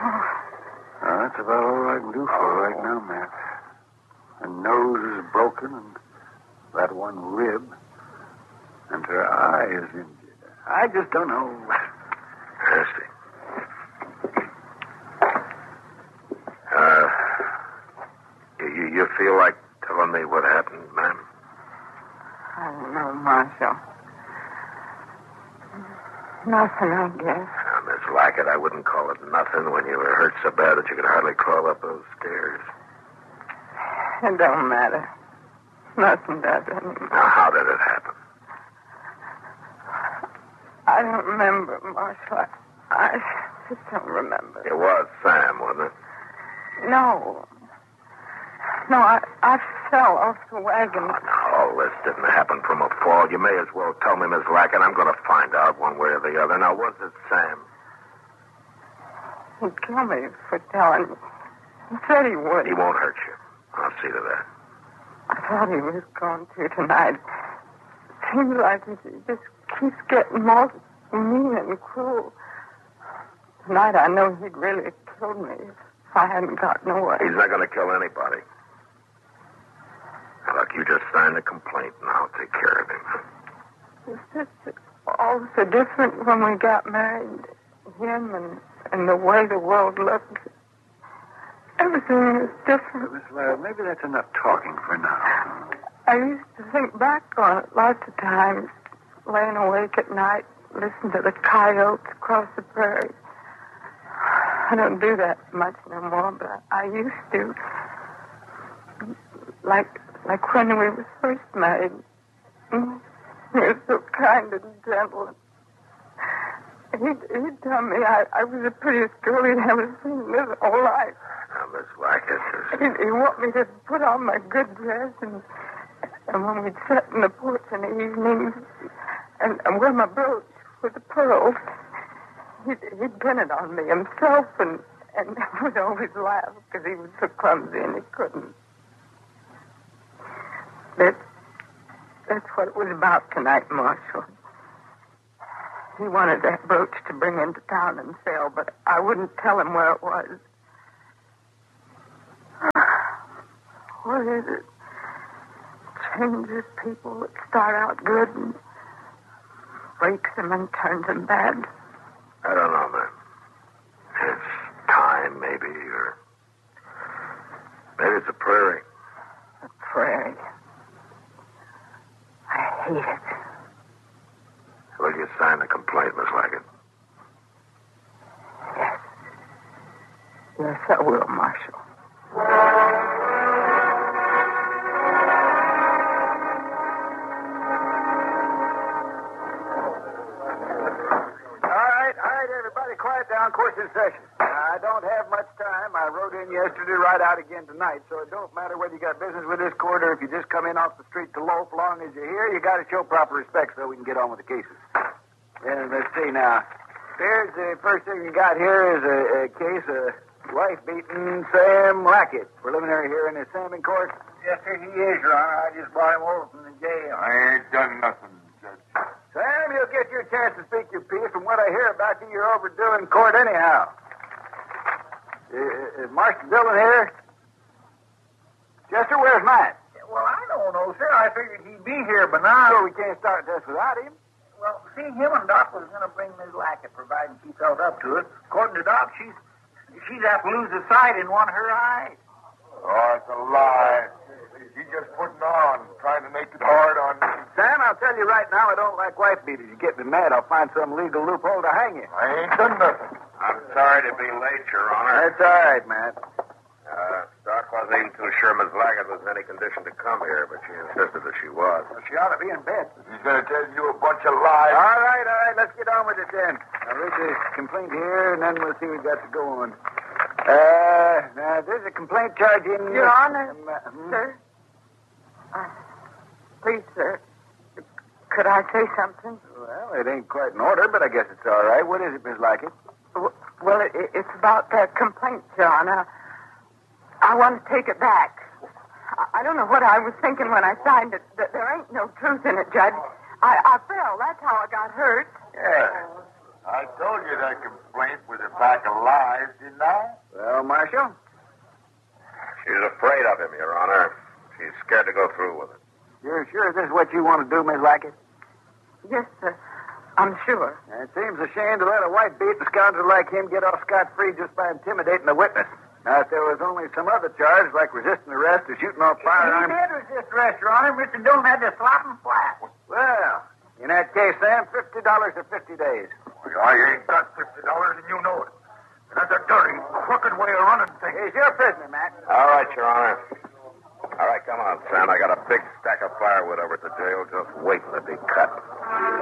That's about all I can do for her right now, Matt. Her nose is broken and that one rib. And her eye is injured. I just don't know. I see. You feel like telling me what happened, ma'am? I don't know, Marshal. Nothing, I guess. Miss Lackett, I wouldn't call it nothing when you were hurt so bad that you could hardly crawl up those stairs. It don't matter. Nothing does anymore. Now, how did it happen? I don't remember, Marshal. I just don't remember. It was Sam, wasn't it? No. No, I fell off the wagon. Oh, now, all this didn't happen from a fall. You may as well tell me, Miss Lackett. I'm going to find out one way or the other. Now, was it Sam? He'd kill me for telling me. He said he would. He won't hurt you. I'll see to that. I thought he was going to tonight. Seems like he just keeps getting more mean and cruel. Tonight I know he'd really killed me if I hadn't gotten away. He's not going to kill anybody. Now, look, you just signed a complaint, and I'll take care of him. It's just all so different when we got married. Him and the way the world looked. Everything is different. Miss Laird, maybe that's enough talking for now. I used to think back on it lots of times, laying awake at night, listening to the coyotes across the prairie. I don't do that much no more, but I used to. Like when we were first married. He was so kind and gentle. He'd tell me I was the prettiest girl he'd ever seen in his whole life. Now, Miss Lackett, He'd want me to put on my good dress and when we'd sit in the porch in the evenings and wear my brooch with the pearls, he'd pin it on me himself and would always laugh because he was so clumsy and he couldn't. That's what it was about tonight, Marshal. He wanted that brooch to bring into town and sell, but I wouldn't tell him where it was. What is it? Changes people that start out good and breaks them and turns them bad. I don't know, man. It's time, maybe, or maybe it's a prairie. A prairie. I hate it. Will you sign the complaint, Miss Lackett? Yes. Yes, I will, Marshal. All right, everybody, quiet down. Course in session. I don't have much time. I rode in yesterday, ride out again tonight, so it don't matter whether you got business with this court or if you just come in off the street to loaf. Long as you're here, you got to show proper respect so we can get on with the cases. And let's see now. Here's the first thing you got here is a case of wife beating Sam Lackett. Preliminary hearing is Sam in court. Yes, sir, he is, Your Honor. I just brought him over from the jail. I ain't done nothing, Judge. Sam, you'll get your chance to speak your piece. From what I hear about you, you're overdoing court anyhow. Is Marshal Dillon here? Chester, where's Matt? Well, I don't know, sir. I figured he'd be here, but now... So we can't start this without him? Well, see, him and Doc was going to bring Miss Lackett, providing she felt up to it. According to Doc, she's have to lose the sight in one of her eyes. Oh, it's a lie. He's just putting on, trying to make it hard on me. Sam, I'll tell you right now, I don't like wife beaters. You get me mad, I'll find some legal loophole to hang you. I ain't done nothing. I'm sorry to be late, Your Honor. That's all right, Matt. Doc wasn't even too sure Miss Lackett was in any condition to come here, but she insisted that she was. Well, she ought to be in bed. He's going to tell you a bunch of lies. All right, let's get on with it then. I'll read the complaint here, and then we'll see what we got to go on. Now, there's a complaint charging... Your Honor, sir. Please, sir. Could I say something? Well, it ain't quite in order, but I guess it's all right. What is it, Miss Lackett? Well, it's about that complaint, Your Honor. I want to take it back. I don't know what I was thinking when I signed it. There ain't no truth in it, Judge. I fell. That's how I got hurt. Yeah. I told you that complaint was a pack of lies, didn't I? Well, Marshal? She's afraid of him, Your Honor. She's scared to go through with it. You're sure this is what you want to do, Miss Lackett? Yes, sir. I'm sure. It seems a shame to let a white-beaten scoundrel like him get off scot-free just by intimidating the witness. Now, if there was only some other charge, like resisting arrest or shooting off firearms... He did resist arrest, Your Honor. Mr. Dillon had to slap him flat. Well, in that case, Sam, $50 or 50 days. Well, I ain't got $50, and you know it. And that's a dirty, crooked way of running things. He's your prisoner, Matt. All right, Your Honor. All right, come on, Sam. I got a big stack of firewood over at the jail just waiting to be cut.